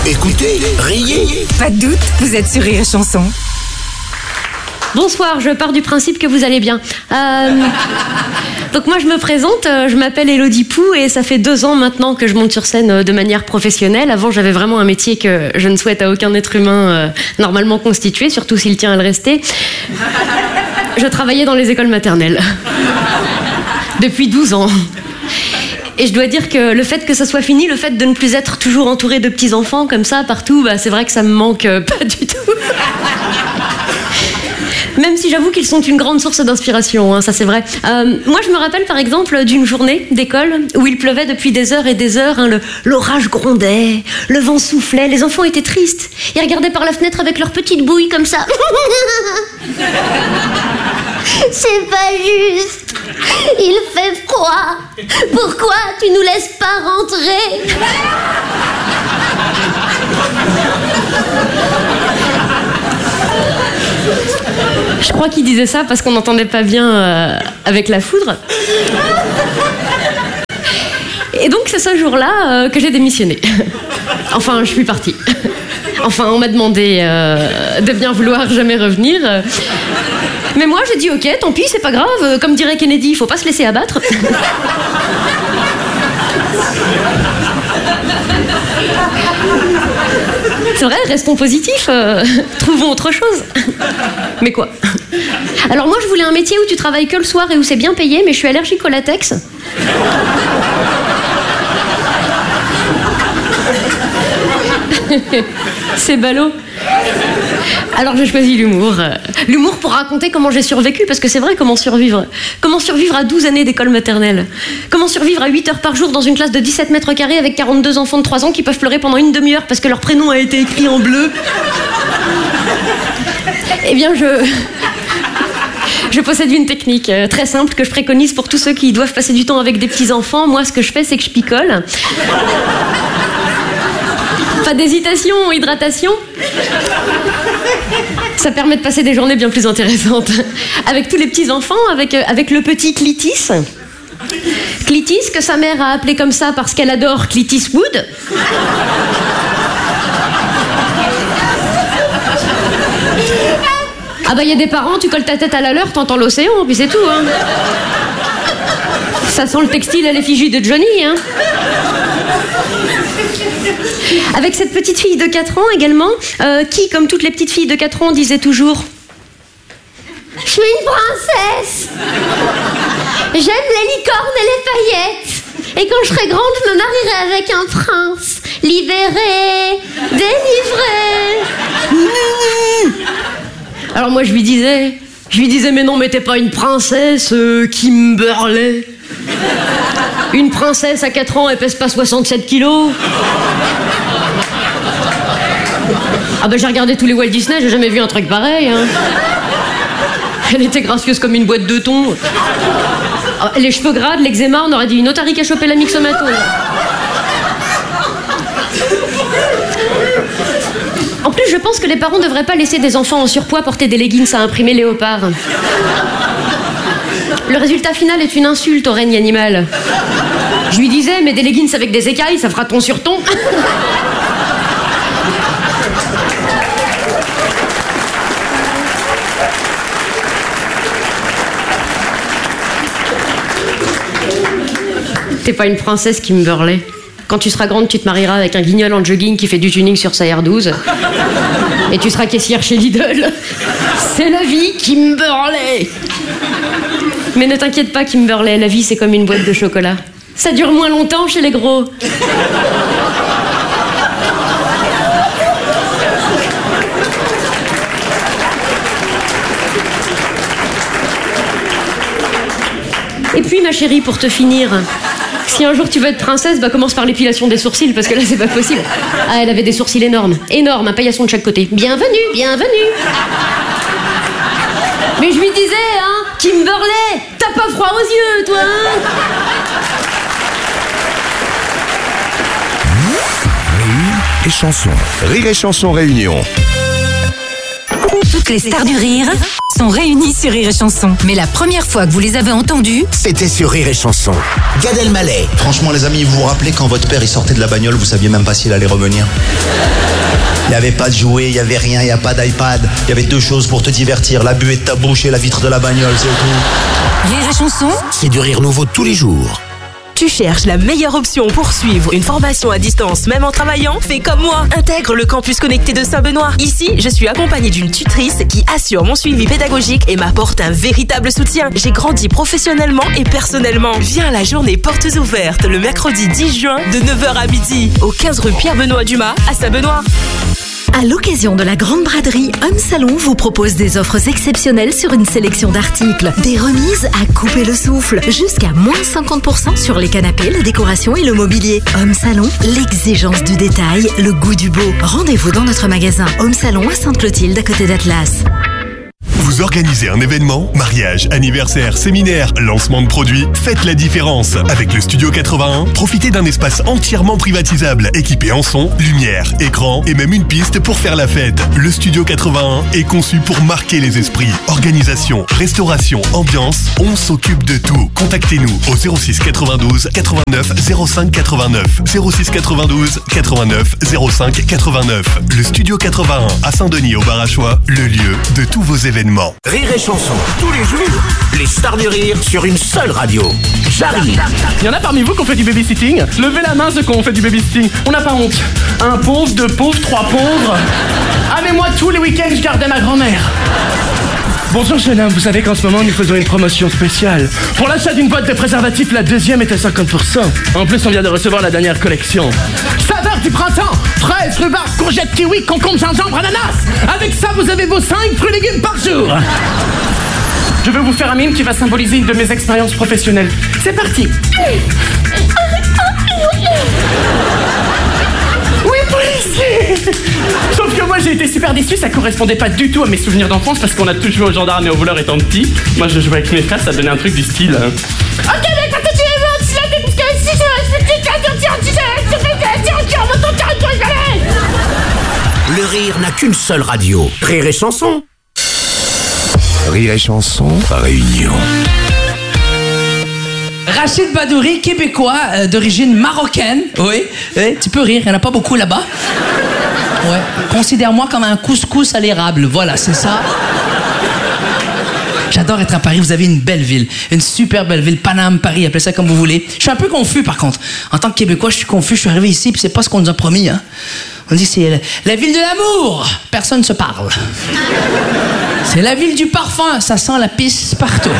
Écoutez, riez. Pas de doute, vous êtes sur Rire et Chanson. Bonsoir, je pars du principe que vous allez bien. Donc moi je me présente, je m'appelle Élodie Pou et ça fait 2 ans maintenant que je monte sur scène de manière professionnelle. Avant j'avais vraiment un métier que je ne souhaite à aucun être humain normalement constitué, surtout s'il tient à le rester. Je travaillais dans les écoles maternelles. Depuis 12 ans. Et je dois dire que le fait que ça soit fini, le fait de ne plus être toujours entouré de petits-enfants comme ça partout, c'est vrai que ça me manque pas du tout. Même si j'avoue qu'ils sont une grande source d'inspiration, ça c'est vrai. Moi je me rappelle par exemple d'une journée d'école où il pleuvait depuis des heures et des heures, l'orage grondait, le vent soufflait, les enfants étaient tristes. Ils regardaient par la fenêtre avec leurs petites bouilles comme ça. C'est pas juste. Il fait froid. Pourquoi tu nous laisses pas rentrer ? Je crois qu'il disait ça parce qu'on n'entendait pas bien avec la foudre. Et donc c'est ce jour-là que j'ai démissionné. Enfin, je suis partie. Enfin, on m'a demandé de bien vouloir jamais revenir. Mais moi, j'ai dit ok, tant pis, c'est pas grave. Comme dirait Kennedy, il faut pas se laisser abattre. C'est vrai, restons positifs. Trouvons autre chose. Mais quoi ? Alors moi, je voulais un métier où tu travailles que le soir et où c'est bien payé, mais je suis allergique au latex. C'est ballot. Alors j'ai choisi l'humour. L'humour pour raconter comment j'ai survécu, parce que c'est vrai, comment survivre. Comment survivre à 12 années d'école maternelle. Comment survivre à 8 heures par jour dans une classe de 17 mètres carrés avec 42 enfants de 3 ans qui peuvent pleurer pendant une demi-heure parce que leur prénom a été écrit en bleu. Eh bien je possède une technique très simple que je préconise pour tous ceux qui doivent passer du temps avec des petits-enfants. Moi, ce que je fais, c'est que je picole. Pas d'hésitation, hydratation. Ça permet de passer des journées bien plus intéressantes. Avec tous les petits-enfants, avec le petit Clitis. Clitis, que sa mère a appelé comme ça parce qu'elle adore Clitis Wood. Ah bah, il y a des parents, tu colles ta tête à la leur, t'entends l'océan, puis c'est tout, hein. Ça sent le textile à l'effigie de Johnny, hein. Avec cette petite fille de 4 ans également, qui, comme toutes les petites filles de 4 ans, disait toujours « Je suis une princesse. J'aime les licornes et les paillettes. Et quand je serai grande, je me marierai avec un prince. Libéré, délivré. » Alors moi je lui disais mais non, mais t'es pas une princesse, Kimberley. Une princesse à 4 ans, elle pèse pas 67 kilos. Ah bah j'ai regardé tous les Walt Disney, j'ai jamais vu un truc pareil, hein. Elle était gracieuse comme une boîte de thon. Ah, les cheveux gras, de l'eczéma, on aurait dit une otarie qui a chopé la myxomatose. En plus, je pense que les parents ne devraient pas laisser des enfants en surpoids porter des leggings à imprimer léopard. Le résultat final est une insulte au règne animal. Je lui disais, mais des leggings avec des écailles, ça fera ton sur ton. T'es pas une princesse, Kimberley. Quand tu seras grande, tu te marieras avec un guignol en jogging qui fait du tuning sur sa R12. Et tu seras caissière chez Lidl. C'est la vie, Kimberley. Mais ne t'inquiète pas, Kimberley, la vie c'est comme une boîte de chocolat. Ça dure moins longtemps chez les gros. Et puis ma chérie, pour te finir, si un jour tu veux être princesse, commence par l'épilation des sourcils, parce que là c'est pas possible. Ah, elle avait des sourcils énormes, un paillasson de chaque côté. Bienvenue, bienvenue. Mais je lui disais, hein, Kimberley, t'as pas froid aux yeux, toi, hein. Rire et chanson. Rire et chanson réunion. Toutes les stars du rire sont réunies sur Rire et Chanson. Mais la première fois que vous les avez entendues, C'était sur Rire et chanson. Gad Elmaleh. Franchement les amis, vous vous rappelez quand votre père il sortait de la bagnole, vous saviez même pas s'il allait revenir. Il n'y avait pas de jouets, il n'y avait rien, il n'y a pas d'iPad. Il y avait 2 choses pour te divertir, la buée de ta bouche et la vitre de la bagnole, c'est tout. Rire et chanson, C'est du rire nouveau tous les jours. Tu cherches la meilleure option pour suivre une formation à distance, même en travaillant? Fais comme moi. Intègre le campus connecté de Saint-Benoît. Ici, je suis accompagnée d'une tutrice qui assure mon suivi pédagogique et m'apporte un véritable soutien. J'ai grandi professionnellement et personnellement. Viens à la journée portes ouvertes le mercredi 10 juin de 9h à midi au 15 rue Pierre-Benoît Dumas à Saint-Benoît. À l'occasion de la Grande Braderie, Homme Salon vous propose des offres exceptionnelles sur une sélection d'articles. Des remises à couper le souffle. Jusqu'à moins 50% sur les canapés, la décoration et le mobilier. Homme Salon, l'exigence du détail, le goût du beau. Rendez-vous dans notre magasin Homme Salon à Sainte-Clotilde, à côté d'Atlas. Vous organisez un événement, mariage, anniversaire, séminaire, lancement de produits, faites la différence. Avec le Studio 81, profitez d'un espace entièrement privatisable, équipé en son, lumière, écran et même une piste pour faire la fête. Le Studio 81 est conçu pour marquer les esprits. Organisation, restauration, ambiance, on s'occupe de tout. Contactez-nous au 06 92 89 05 89. 06 92 89 05 89. Le Studio 81 à Saint-Denis au Barachois, le lieu de tous vos événements. Rire et chanson tous les jours. Les stars du rire sur une seule radio. J'arrive. Il y en a parmi vous qui ont fait du babysitting? Levez la main ceux qui ont fait du babysitting. On n'a pas honte. Un pauvre, 2 pauvres, 3 pauvres. Ah mais moi tous les week-ends je gardais ma grand-mère. Bonjour jeune homme, vous savez qu'en ce moment nous faisons une promotion spéciale. Pour l'achat d'une boîte de préservatifs, la deuxième est à 50%. En plus on vient de recevoir la dernière collection. Saveur du printemps, fraises, rhubarbe, courgettes, kiwi, concombre, gingembre, ananas. Avec ça vous avez vos 5 fruits et légumes par jour. Je veux vous faire un mime qui va symboliser une de mes expériences professionnelles. C'est parti. Oui, policier. Sauf que moi j'ai été super déçu, ça correspondait pas du tout à mes souvenirs d'enfance parce qu'on a tous joué aux gendarmes et aux voleurs étant petit. Moi je jouais avec mes frères, ça donnait un truc du style. Ok, mais quand tu es mort, tu l'as fait parce que si je respecte Le rire n'a qu'une seule radio. Rire et chanson. Rire et chanson, réunion. Rachid Badouri, québécois d'origine marocaine. Oui, tu peux rire, il n'y en a pas beaucoup là-bas. Ouais, considère-moi comme un couscous à l'érable, voilà, c'est ça. J'adore être à Paris, vous avez une belle ville, une super belle ville, Paname, Paris, appelez ça comme vous voulez. Je suis un peu confus par contre. En tant que Québécois, je suis confus, je suis arrivé ici puis c'est pas ce qu'on nous a promis. Hein. On dit c'est la ville de l'amour, personne ne se parle. C'est la ville du parfum, ça sent la pisse partout.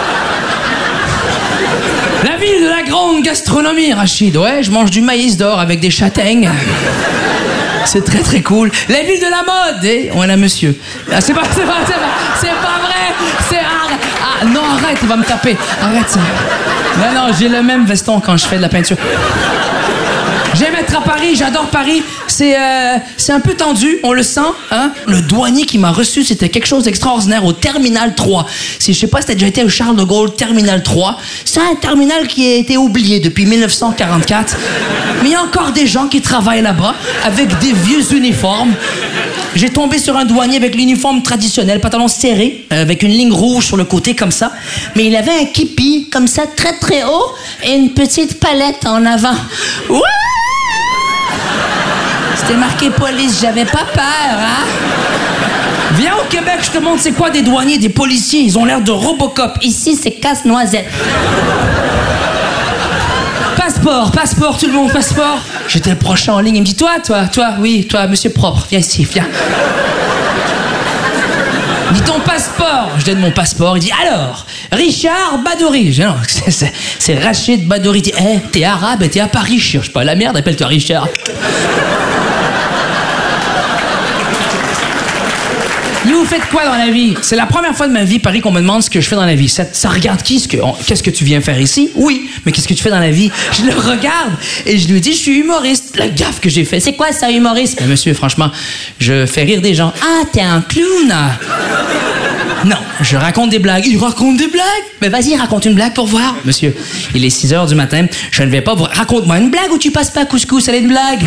La ville de la grande gastronomie, Rachid. Ouais, je mange du maïs d'or avec des châtaignes. C'est très très cool. La ville de la mode, voilà monsieur. Ah, c'est pas vrai. C'est ah non, arrête, il va me taper. Arrête ça. Non, j'ai le même veston quand je fais de la peinture. J'aime être à Paris, j'adore Paris. C'est un peu tendu, on le sent, hein. Le douanier qui m'a reçu, c'était quelque chose d'extraordinaire au Terminal 3. Je sais pas si t'as déjà été au Charles de Gaulle Terminal 3. C'est un terminal qui a été oublié depuis 1944. Mais il y a encore des gens qui travaillent là-bas avec des vieux uniformes. J'ai tombé sur un douanier avec l'uniforme traditionnel, pantalon serré, avec une ligne rouge sur le côté comme ça. Mais il avait un képi comme ça, très très haut, et une petite palette en avant. Ouais! C'était marqué police, j'avais pas peur, hein? Viens au Québec, je te montre c'est quoi des douaniers, des policiers, ils ont l'air de Robocop. Ici, c'est casse-noisette. Passeport, tout le monde, passeport. J'étais le prochain en ligne, il me dit, toi, monsieur propre, viens ici, viens. Il dit, ton passeport. Je donne mon passeport, il dit, alors, Richard Badouri. Je dis, non, c'est Rachid Badouri. Il dit, t'es arabe et t'es à Paris, je cherche pas la merde, appelle-toi Richard. Vous faites quoi dans la vie? C'est la première fois de ma vie, Paris, qu'on me demande ce que je fais dans la vie. Ça regarde qui? Qu'est-ce que tu viens faire ici? Oui, mais qu'est-ce que tu fais dans la vie? Je le regarde et je lui dis, je suis humoriste. La gaffe que j'ai fait. C'est quoi ça, humoriste? Mais monsieur, franchement, je fais rire des gens. Ah, t'es un clown? Non, je raconte des blagues. Il raconte des blagues? Mais vas-y, raconte une blague pour voir. Monsieur, il est 6h du matin. Je ne vais pas vous... Raconte-moi une blague ou tu passes pas couscous, elle est une blague?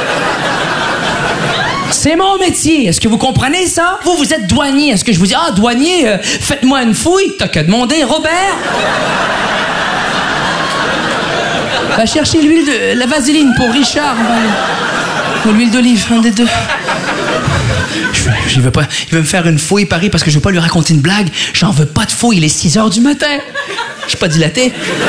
C'est mon métier. Est-ce que vous comprenez ça? Vous êtes douanier. Est-ce que je vous dis, douanier, faites-moi une fouille? T'as qu'à demander, Robert. Va chercher la vaseline pour Richard. Ou l'huile d'olive, un des deux. Il veut me faire une fouille, Paris, parce que je veux pas lui raconter une blague. J'en veux pas de fouille, il est 6h du matin. Je suis pas dilaté.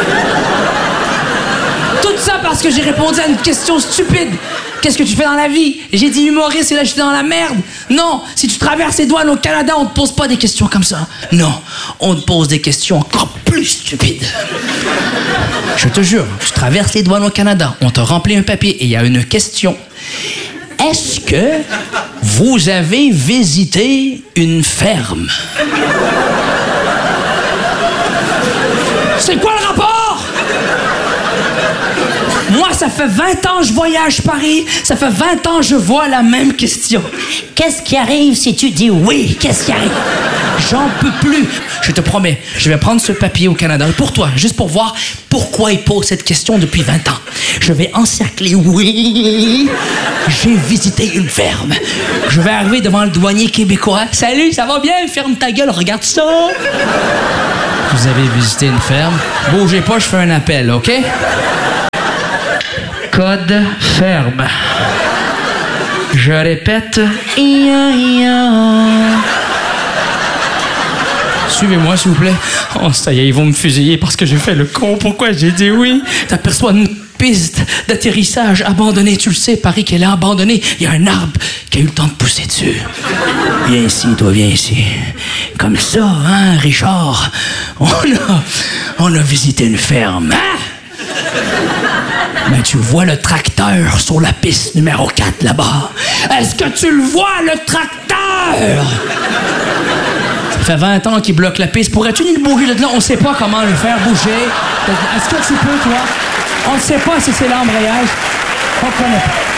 Tout ça parce que j'ai répondu à une question stupide. Qu'est-ce que tu fais dans la vie? J'ai dit humoriste et là, je suis dans la merde. Non, si tu traverses les douanes au Canada, on te pose pas des questions comme ça. Non, on te pose des questions encore plus stupides. Je te jure, tu traverses les douanes au Canada, on te remplit un papier et il y a une question. Est-ce que vous avez visité une ferme? C'est quoi le rapport? Moi, ça fait 20 ans que je voyage Paris. Ça fait 20 ans que je vois la même question. Qu'est-ce qui arrive si tu dis oui? Qu'est-ce qui arrive? J'en peux plus. Je te promets, je vais prendre ce papier au Canada pour toi, juste pour voir pourquoi il pose cette question depuis 20 ans. Je vais encercler oui. J'ai visité une ferme. Je vais arriver devant le douanier québécois. Salut, ça va bien? Ferme ta gueule, regarde ça. Vous avez visité une ferme? Bougez pas, je fais un appel, OK? Code ferme. Je répète. Suivez-moi, s'il vous plaît. Oh, ça y est, ils vont me fusiller parce que j'ai fait le con. Pourquoi j'ai dit oui? T'aperçois une piste d'atterrissage abandonnée. Tu le sais, Paris, qu'elle est abandonnée. Il y a un arbre qui a eu le temps de pousser dessus. Viens ici, toi, viens ici. Comme ça, hein, Richard? On a visité une ferme. Hein? Mais tu vois le tracteur sur la piste numéro 4 là-bas. Est-ce que tu le vois, le tracteur? Ça fait 20 ans qu'il bloque la piste. Pourrais-tu nous bouger de là? On sait pas comment le faire bouger. Est-ce que tu peux, toi? On ne sait pas si c'est l'embrayage. On connaît pas.